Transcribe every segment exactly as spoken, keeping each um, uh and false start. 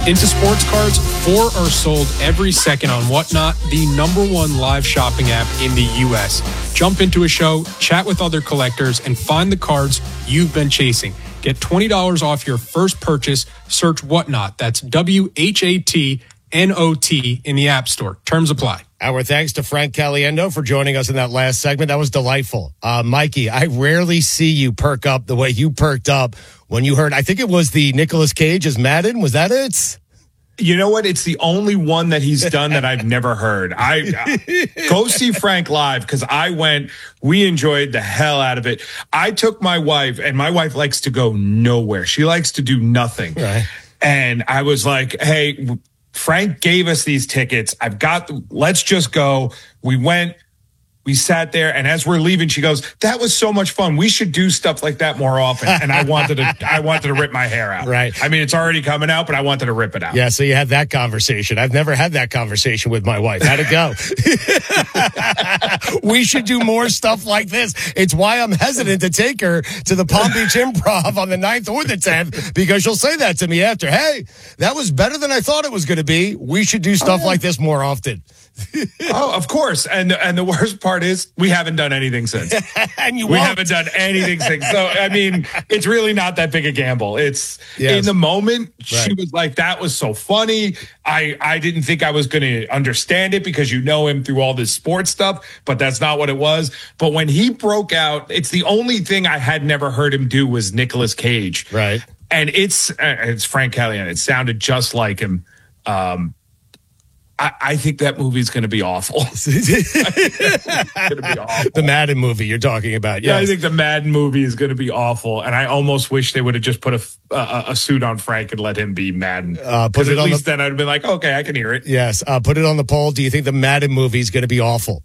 Into sports cards, four are sold every second on Whatnot, the number one live shopping app in the U S. Jump into a show, chat with other collectors, and find the cards you've been chasing. Get twenty dollars off your first purchase. Search Whatnot. That's W H A T N O T in the App Store. Terms apply. Our thanks to Frank Caliendo for joining us in that last segment. That was delightful. Uh, Mikey, I rarely see you perk up the way you perked up when you heard, I think it was the Nicolas Cage as Madden. Was that it? You know what? It's the only one that he's done that I've never heard. I, I go see Frank live because I went, we enjoyed the hell out of it. I took my wife, and my wife likes to go nowhere. She likes to do nothing. Right. And I was like, hey, Frank gave us these tickets. I've got, let's just go. We went. We sat there, and as we're leaving, she goes, that was so much fun. We should do stuff like that more often. And I wanted to I wanted to rip my hair out. Right. I mean, it's already coming out, but I wanted to rip it out. Yeah, so you had that conversation. I've never had that conversation with my wife. How'd it go? We should do more stuff like this. It's why I'm hesitant to take her to the Palm Beach Improv on the ninth or the tenth, because she'll say that to me after. Hey, that was better than I thought it was going to be. We should do stuff oh, yeah. like this more often. Oh, of course. And and the worst part is we haven't done anything since. and you We won't. haven't done anything since. So, I mean, it's really not that big a gamble. It's yes. in the moment, right. she was like, that was so funny. I, I didn't think I was going to understand it because you know him through all this sports stuff, but that's not what it was. But when he broke out, it's the only thing I had never heard him do was Nicolas Cage. Right. And it's, uh, it's Frank Caliendo. It sounded just like him. Um, I, I think that movie's going to be awful. It's going to be awful. The Madden movie you're talking about. Yes. Yeah, I think the Madden movie is going to be awful. And I almost wish they would have just put a, a, a suit on Frank and let him be Madden. Uh, put it at on least the, then I'd have been like, okay, I can hear it. Yes. Uh, put it on the poll. Do you think the Madden movie is going to be awful?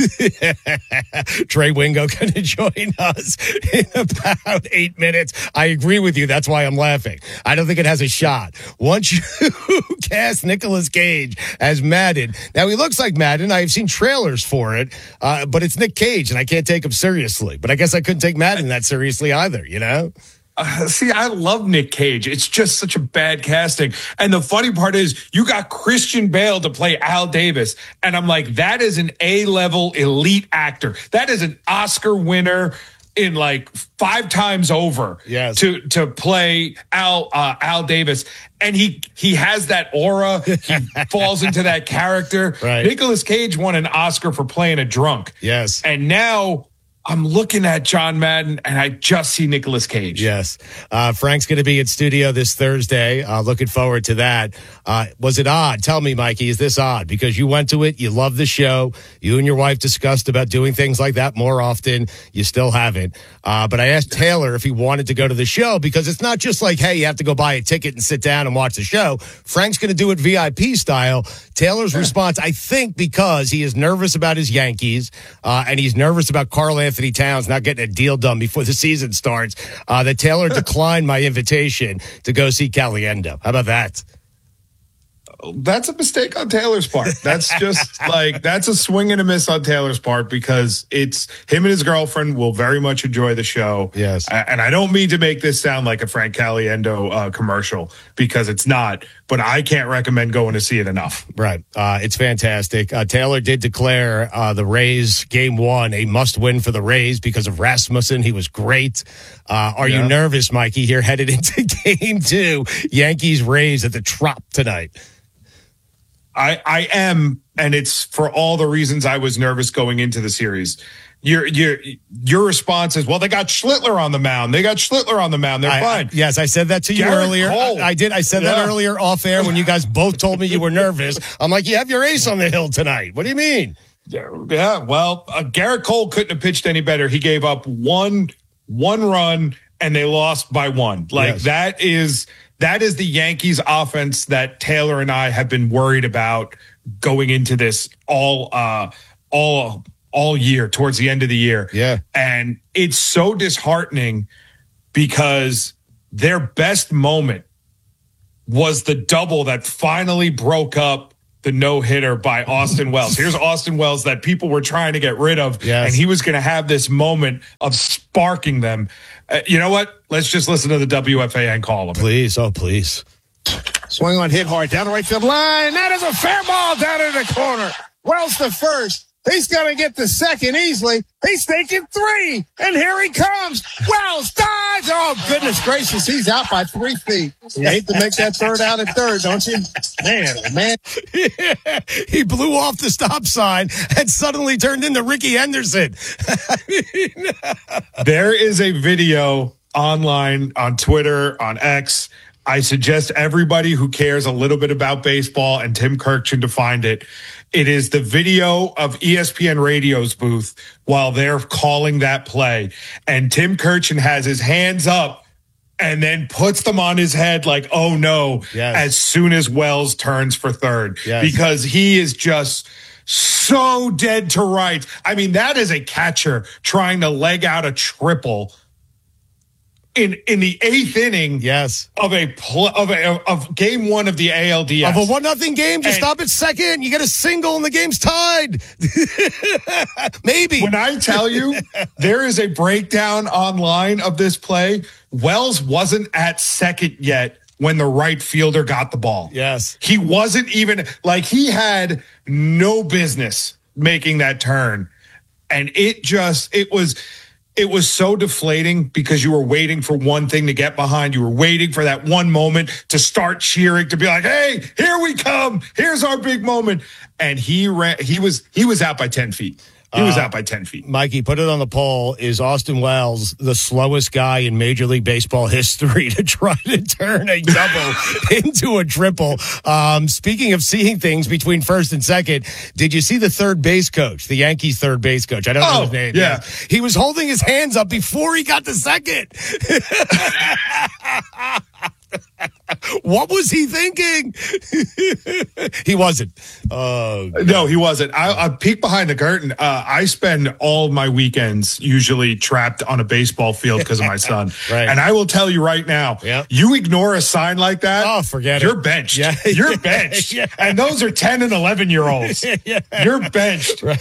Trey Wingo going to join us in about eight minutes. I agree with you. That's why I'm laughing. I don't think it has a shot. Once you cast Nicolas Cage as Madden. Now, he looks like Madden. I've seen trailers for it, uh, but it's Nick Cage, and I can't take him seriously. But I guess I couldn't take Madden that seriously either, you know? Uh, see, I love Nick Cage. It's just such a bad casting. And the funny part is you got Christian Bale to play Al Davis. And I'm like, that is an A-level elite actor. That is an Oscar winner in like five times over yes. to to play Al uh, Al Davis, and he he has that aura. He falls into that character. Right. Nicolas Cage won an Oscar for playing a drunk. Yes, and now I'm looking at John Madden, and I just see Nicolas Cage. Yes. Uh, Frank's going to be in studio this Thursday. Uh, looking forward to that. Uh, was it odd? Tell me, Mikey, is this odd? Because you went to it, you love the show, you and your wife discussed about doing things like that more often. You still haven't. Uh, but I asked Taylor if he wanted to go to the show, because it's not just like, hey, you have to go buy a ticket and sit down and watch the show. Frank's going to do it V I P style. Taylor's yeah. response, I think because he is nervous about his Yankees, uh, and he's nervous about Carl Anthony Anthony Towns not getting a deal done before the season starts, uh, that Taylor declined my invitation to go see Caliendo. How about that? That's a mistake on Taylor's part. That's just like, that's a swing and a miss on Taylor's part, because it's him and his girlfriend will very much enjoy the show. Yes. And I don't mean to make this sound like a Frank Caliendo uh, commercial, because it's not, but I can't recommend going to see it enough. Right. Uh, it's fantastic. Uh, Taylor did declare uh, the Rays game one a must win for the Rays because of Rasmussen. He was great. Uh, are yeah. you nervous, Mikey, here headed into game two, Yankees Rays at the Trop tonight? I, I am, and it's for all the reasons I was nervous going into the series. Your your your response is, well, they got Schlittler on the mound. They got Schlittler on the mound. They're I, fine. I, yes, I said that to you Garrett earlier. I, I did. I said yeah. that earlier off air when you guys both told me you were nervous. I'm like, you have your ace on the hill tonight. What do you mean? Yeah, well, uh, Garrett Cole couldn't have pitched any better. He gave up one one run, and they lost by one. Like yes. that is that is the Yankees offense that Taylor and I have been worried about going into this all uh all all year, towards the end of the year. Yeah. And it's so disheartening because their best moment was the double that finally broke up the no-hitter by Austin Wells. Here's Austin Wells that people were trying to get rid of, yes. and he was going to have this moment of sparking them. Uh, you know what? Let's just listen to the W F A N call him. Please, oh, please. Swing on, hit hard, down the right field line. That is a fair ball down in the corner. Wells to first. He's going to get the second easily. He's thinking three, and here he comes. Wells dives. Oh, goodness gracious. He's out by three feet. You hate to make that third out at third, don't you? Man, man. Yeah, he blew off the stop sign and suddenly turned into Ricky Henderson. I mean, there is a video online on Twitter, on X. I suggest everybody who cares a little bit about baseball and Tim Kirchin to find it. It is the video of E S P N Radio's booth while they're calling that play. And Tim Kirchin has his hands up and then puts them on his head like, oh no, yes. as soon as Wells turns for third. Yes. Because he is just so dead to rights. I mean, that is a catcher trying to leg out a triple in in the eighth inning, yes, of a pl- of a of game one of the A L D S of a one nothing game to and stop at second. You get a single and the game's tied. Maybe when I tell you there is a breakdown online of this play, Wells wasn't at second yet when the right fielder got the ball. Yes, he wasn't even like he had no business making that turn, and it just it was. It was so deflating because you were waiting for one thing to get behind. You were waiting for that one moment to start cheering, to be like, hey, here we come. Here's our big moment. And he ran, he was, he was out by ten feet. He was uh, out by ten feet. Mikey, put it on the poll. Is Austin Wells the slowest guy in Major League Baseball history to try to turn a double into a triple? Um, speaking of seeing things between first and second, did you see the third base coach, the Yankees third base coach? I don't oh, know his name. Yeah. He was holding his hands up before he got to second. What was he thinking? He wasn't. Uh, no, he wasn't. I, I peek behind the curtain. Uh, I spend all my weekends usually trapped on a baseball field because of my son. Right. And I will tell you right now, yep. you ignore a sign like that. Oh, forget you're it. Benched. Yeah. You're benched. Yeah. And those are ten and eleven year olds. Yeah. You're benched. Right.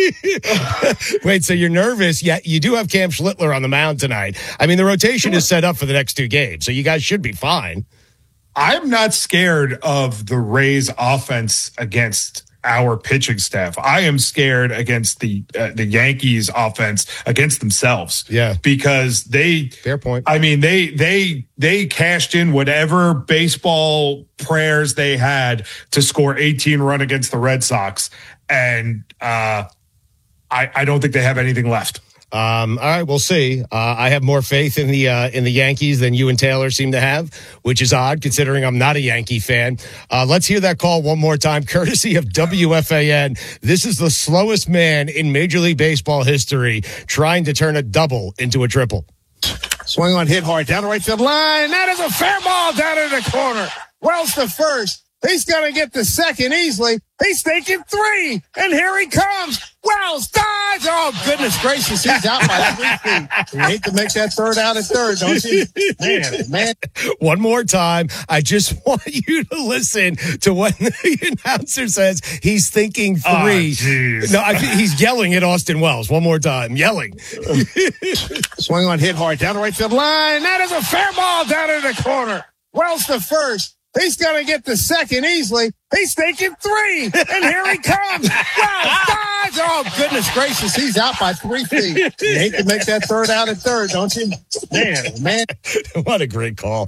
Wait, so you're nervous? Yeah, you do have Cam Schlittler on the mound tonight. I mean, the rotation is set up for the next two games, so you guys should be fine. I'm not scared of the Rays offense against our pitching staff. I am scared against the uh, the Yankees offense against themselves. Yeah. Because they fair point. I mean, they they they cashed in whatever baseball prayers they had to score eighteen run against the Red Sox. And uh, I, I don't think they have anything left. Um, all right, we'll see. Uh, I have more faith in the uh, in the Yankees than you and Taylor seem to have, which is odd considering I'm not a Yankee fan. Uh, let's hear that call one more time, courtesy of W F A N. This is the slowest man in Major League Baseball history trying to turn a double into a triple. Swing on, hit hard, down the right field line. That is a fair ball down in the corner. Wells to first. He's going to get the second easily. He's thinking three, and here he comes. Wells dives. Oh, goodness gracious. He's out by three feet. You hate to make that third out at third, don't you? Man, man. One more time. I just want you to listen to when the announcer says he's thinking three. Oh, no, I, he's yelling at Austin Wells. One more time. Yelling. Swing on, hit hard, down the right field line. That is a fair ball down in the corner. Wells to first. He's going to get the second easily. He's thinking three, and here he comes. Wells dives. Oh, goodness gracious. He's out by three feet. You hate to make that third out at third, don't you? Man, man. What a great call.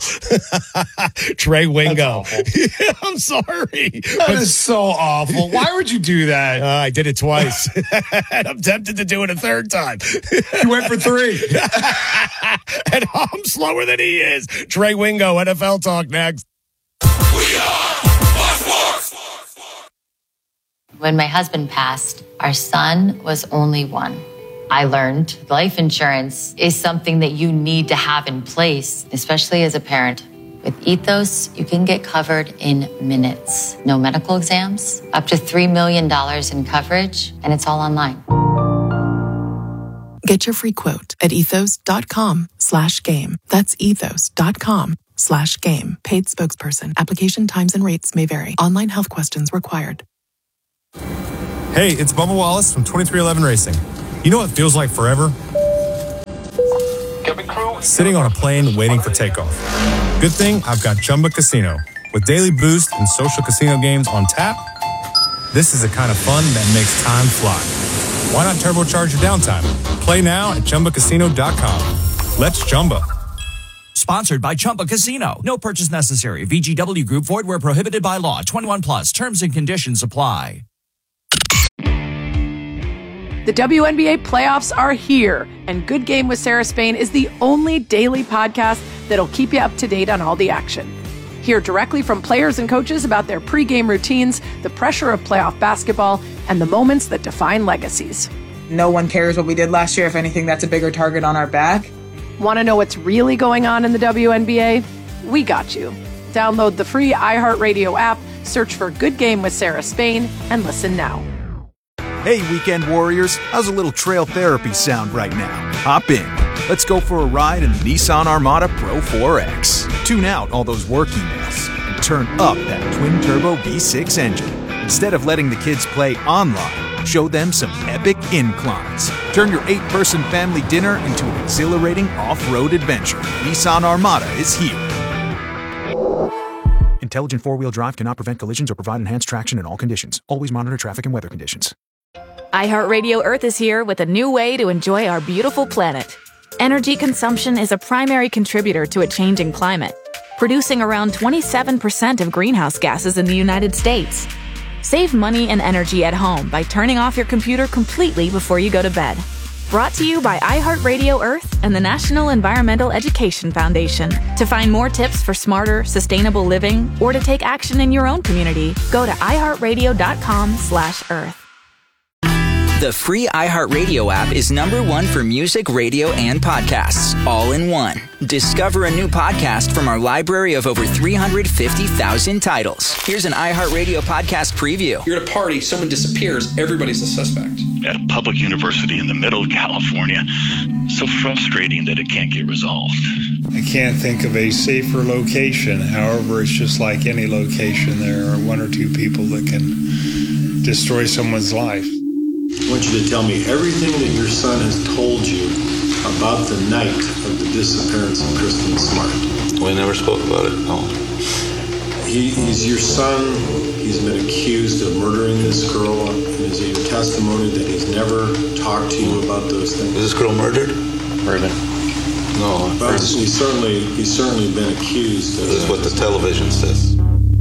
Trey Wingo. I'm sorry. That but, is so awful. Why would you do that? Uh, I did it twice. And I'm tempted to do it a third time. You went for three. And I'm slower than he is. Trey Wingo, N F L Talk next. We are Fox Sports. When my husband passed, our son was only one. I learned life insurance is something that you need to have in place, especially as a parent. With Ethos, you can get covered in minutes. No medical exams, up to three million dollars in coverage, and it's all online. Get your free quote at ethos.com slash game. That's ethos.com slash game. Paid spokesperson. Application times and rates may vary. Online health questions required. Hey, it's Bubba Wallace from twenty-three eleven Racing. You know what feels like forever? Sitting on a plane waiting for takeoff. Good thing I've got Chumba Casino. With daily boost and social casino games on tap, this is the kind of fun that makes time fly. Why not turbocharge your downtime? Play now at Chumba Casino dot com. Let's Chumba. Sponsored by Chumba Casino. No purchase necessary. V G W Group. Void where prohibited by law. twenty-one plus. Terms and conditions apply. The W N B A playoffs are here, and Good Game with Sarah Spain is the only daily podcast that'll keep you up to date on all the action. Hear directly from players and coaches about their pregame routines, the pressure of playoff basketball, and the moments that define legacies. No one cares what we did last year. If anything, that's a bigger target on our back. Want to know what's really going on in the W N B A? We got you. Download the free iHeartRadio app, search for Good Game with Sarah Spain, and listen now. Hey, weekend warriors, how's a little trail therapy sound right now? Hop in. Let's go for a ride in the Nissan Armada Pro four X. Tune out all those work emails and turn up that twin-turbo V six engine. Instead of letting the kids play online, show them some epic inclines. Turn your eight-person family dinner into an exhilarating off-road adventure. Nissan Armada is here. Intelligent four-wheel drive cannot prevent collisions or provide enhanced traction in all conditions. Always monitor traffic and weather conditions. iHeartRadio Earth is here with a new way to enjoy our beautiful planet. Energy consumption is a primary contributor to a changing climate, producing around twenty-seven percent of greenhouse gases in the United States. Save money and energy at home by turning off your computer completely before you go to bed. Brought to you by iHeartRadio Earth and the National Environmental Education Foundation. To find more tips for smarter, sustainable living or to take action in your own community, go to iHeartRadio.com slash Earth. The free iHeartRadio app is number one for music, radio, and podcasts, all in one. Discover a new podcast from our library of over three hundred fifty thousand titles. Here's an iHeartRadio podcast preview. You're at a party, someone disappears, everybody's a suspect. At a public university in the middle of California, so frustrating that it can't get resolved. I can't think of a safer location. However, it's just like any location. There are one or two people that can destroy someone's life. I want you to tell me everything that your son has told you about the night of the disappearance of Kristen Smart. We never spoke about it, no. He, he's your son. He's been accused of murdering this girl. And is it your testimony that he's never talked to you about those things? Is this girl murdered? Murdered. No. But he's certainly, he's certainly been accused of This is what the television says.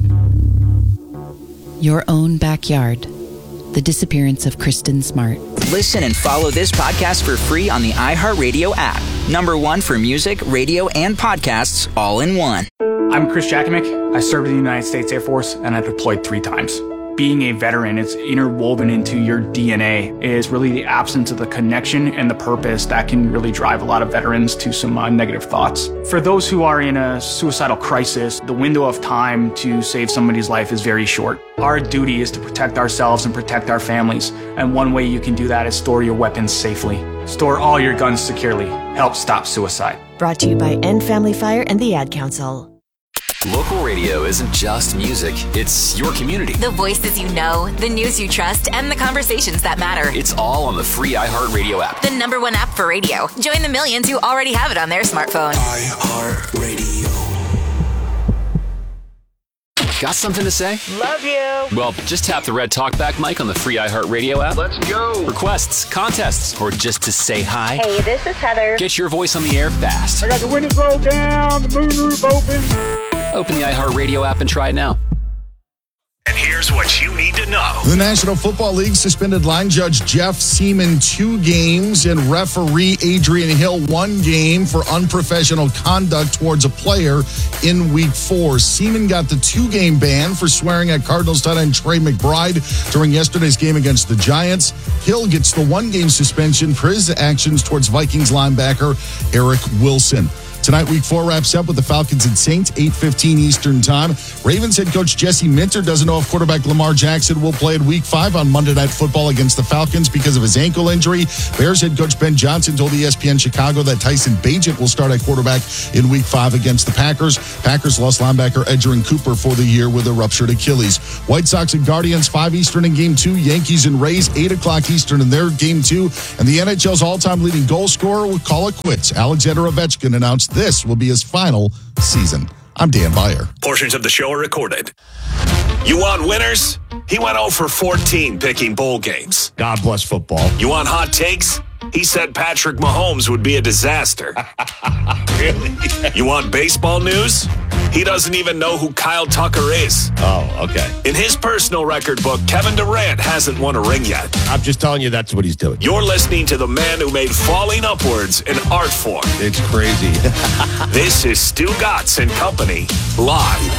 Your own backyard. The disappearance of Kristen Smart. Listen and follow this podcast for free on the iHeartRadio app. Number one for music, radio, and podcasts, all in one. I'm Chris Jakimick. I served in the United States Air Force, and I deployed three times. Being a veteran, it's interwoven into your D N A. It is really the absence of the connection and the purpose that can really drive a lot of veterans to some uh, negative thoughts. For those who are in a suicidal crisis, the window of time to save somebody's life is very short. Our duty is to protect ourselves and protect our families, and one way you can do that is store your weapons safely. Store all your guns securely. Help stop suicide. Brought to you by End Family Fire and the Ad Council. Local radio isn't just music, it's your community. The voices you know, the news you trust, and the conversations that matter. It's all on the free iHeartRadio app. The number one app for radio. Join the millions who already have it on their smartphone. iHeartRadio. Got something to say? Love you. Well, just tap the red talkback mic on the free iHeartRadio app. Let's go. Requests, contests, or just to say hi. Hey, this is Heather. Get your voice on the air fast. I got the windows rolled down, the moonroof open. Open the iHeartRadio app and try it now. And here's what you need to know. The National Football League suspended line judge Jeff Seaman two games and referee Adrian Hill one game for unprofessional conduct towards a player in week four. Seaman got the two-game ban for swearing at Cardinals tight end Trey McBride during yesterday's game against the Giants. Hill gets the one-game suspension for his actions towards Vikings linebacker Eric Wilson. Tonight, week four wraps up with the Falcons and Saints, eight fifteen Eastern time. Ravens head coach Jesse Minter doesn't know if quarterback Lamar Jackson will play in week five on Monday Night Football against the Falcons because of his ankle injury. Bears head coach Ben Johnson told E S P N Chicago that Tyson Bagent will start at quarterback in week five against the Packers. Packers lost linebacker Edgerrin Cooper for the year with a ruptured Achilles. White Sox and Guardians, five Eastern in game two. Yankees and Rays, eight o'clock Eastern in their game two. And the N H L's all-time leading goal scorer will call it quits. Alexander Ovechkin announced this will be his final season. I'm Dan Beyer. Portions of the show are recorded. You want winners? He went oh for fourteen picking bowl games. God bless football. You want hot takes? He said Patrick Mahomes would be a disaster. Really? You want baseball news? He doesn't even know who Kyle Tucker is. Oh, okay. In his personal record book, Kevin Durant hasn't won a ring yet. I'm just telling you that's what he's doing. You're listening to the man who made falling upwards an art form. It's crazy. This is Stu Gatz and Company, live.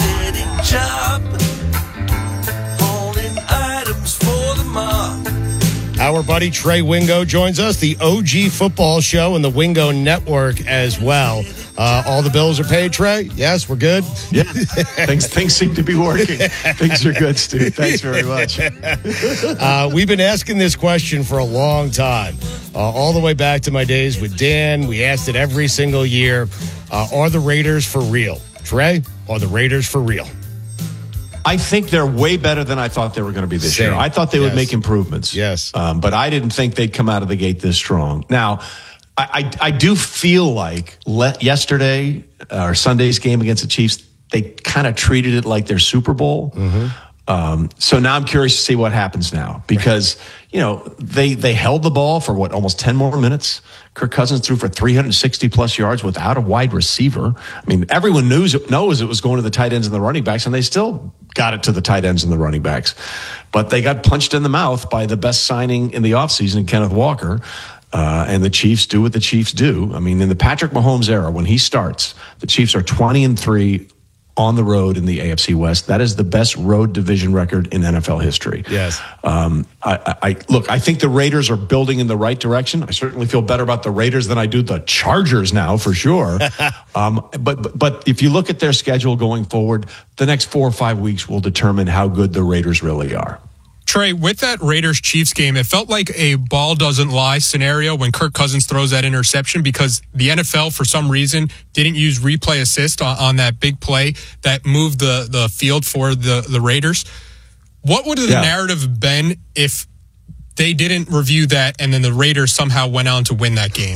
Our buddy Trey Wingo joins us, the O G Football Show and the Wingo Network as well. Uh, all the bills are paid, Trey? Yes, we're good? Yeah, things, things seem to be working. Things are good, Stu. Thanks very much. Uh, we've been asking this question for a long time, uh, all the way back to my days with Dan. We asked it every single year. Uh, are the Raiders for real? Trey, are the Raiders for real? I think they're way better than I thought they were going to be this Same. year. I thought they Yes. would make improvements. Yes. Um, but I didn't think they'd come out of the gate this strong. Now, I, I, I do feel like le- yesterday, uh, or Sunday's game against the Chiefs, they kind of treated it like their Super Bowl. Mm-hmm. Um, so now I'm curious to see what happens now because, you know, they, they held the ball for what, almost ten more minutes. Kirk Cousins threw for three hundred sixty plus yards without a wide receiver. I mean, everyone knows, knows it was going to the tight ends and the running backs, and they still got it to the tight ends and the running backs. But they got punched in the mouth by the best signing in the offseason, Kenneth Walker. Uh, and the Chiefs do what the Chiefs do. I mean, in the Patrick Mahomes era, when he starts, the Chiefs are twenty and three on the road in the A F C West. That is the best road division record in N F L history. Yes. Um, I, I look, I think the Raiders are building in the right direction. I certainly feel better about the Raiders than I do the Chargers now, for sure. um, but, but but if you look at their schedule going forward, the next four or five weeks will determine how good the Raiders really are. Trey, with that Raiders-Chiefs game, it felt like a ball doesn't lie scenario when Kirk Cousins throws that interception because the N F L, for some reason, didn't use replay assist on, on that big play that moved the, the field for the, the Raiders. What would the Yeah. narrative been if they didn't review that and then the Raiders somehow went on to win that game?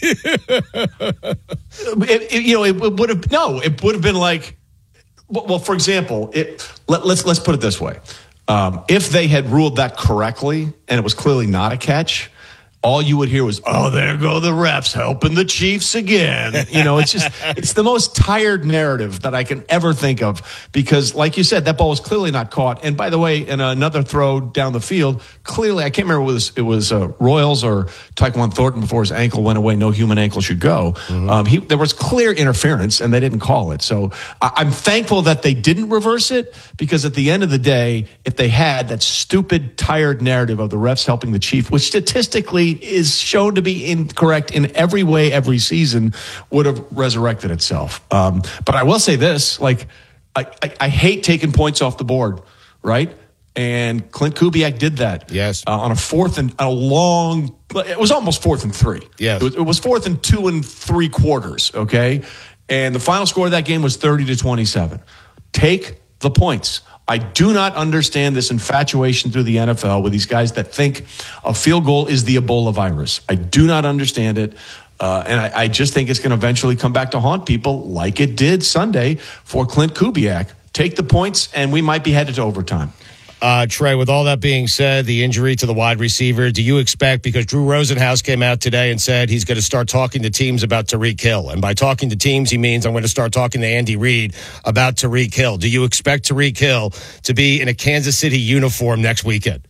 it, it, you know, it, it would have no. It would have been like, well, well for example, it. Let, let's let's put it this way: um, if they had ruled that correctly and it was clearly not a catch, all you would hear was, "Oh, there go the refs helping the Chiefs again." You know, it's just it's the most tired narrative that I can ever think of because, like you said, that ball was clearly not caught. And by the way, in another throw down the field, clearly I can't remember if it was it was uh, Royals or Tyquan Thornton before his ankle went away. No human ankle should go. Mm-hmm. Um, he, there was clear interference, and they didn't call it. So I, I'm thankful that they didn't reverse it because at the end of the day, if they had that stupid, tired narrative of the refs helping the Chief, which statistically is shown to be incorrect in every way every season, would have resurrected itself. Um, but I will say this, like, I, I, I hate taking points off the board, right? And Clint Kubiak did that. Yes. Uh, on a fourth and a long, it was almost fourth and three. Yes. It was, it was fourth and two and three quarters, okay? And the final score of that game was thirty to twenty-seven. Take the points. I do not understand this infatuation through the N F L with these guys that think a field goal is the Ebola virus. I do not understand it. Uh, and I, I just think it's going to eventually come back to haunt people like it did Sunday for Clint Kubiak. Take the points, and we might be headed to overtime. Uh, Trey, with all that being said, the injury to the wide receiver, do you expect, because Drew Rosenhaus came out today and said he's going to start talking to teams about Tyreek Hill. And by talking to teams, he means I'm going to start talking to Andy Reid about Tyreek Hill. Do you expect Tyreek Hill to be in a Kansas City uniform next weekend?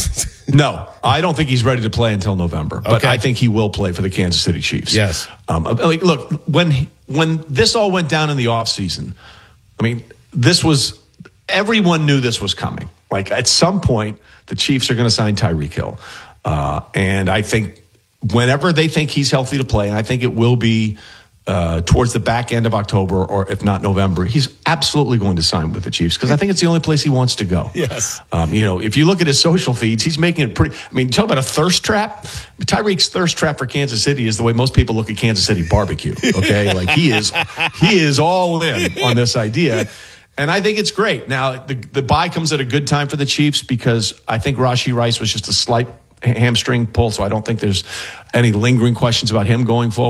No, I don't think he's ready to play until November, but Okay. I think he will play for the Kansas City Chiefs. Yes. Um, like, look, when when this all went down in the offseason, I mean, this was, everyone knew this was coming. Like, at some point, the Chiefs are going to sign Tyreek Hill. Uh, and I think whenever they think he's healthy to play, and I think it will be uh, towards the back end of October, or if not November, he's absolutely going to sign with the Chiefs because I think it's the only place he wants to go. Yes. Um, you know, if you look at his social feeds, he's making it pretty. I mean, talk about a thirst trap. Tyreek's thirst trap for Kansas City is the way most people look at Kansas City barbecue. Okay, like he is, he is all in on this idea. And I think it's great. Now, the, the bye comes at a good time for the Chiefs because I think Rashee Rice was just a slight hamstring pull, so I don't think there's any lingering questions about him going forward.